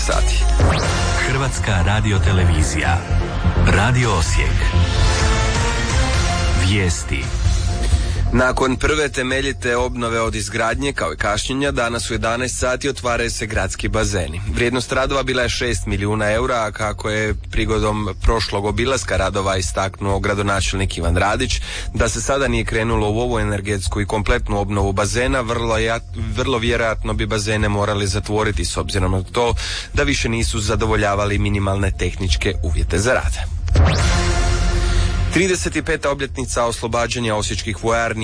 sati. Hrvatska radiotelevizija. Radio Osijek. Vijesti. Nakon prve temeljite obnove od izgradnje kao i kašnjenja, danas u 11 sati otvaraju se gradski bazeni. Vrijednost radova bila je 6 milijuna eura, a kako je prigodom prošlog obilaska radova istaknuo gradonačelnik Ivan Radić, da se sada nije krenulo u ovu energetsku i kompletnu obnovu bazena, vrlo vjerojatno bi bazene morali zatvoriti s obzirom na to da više nisu zadovoljavali minimalne tehničke uvjete za rad. 35. obljetnica oslobađanja osječkih vojarni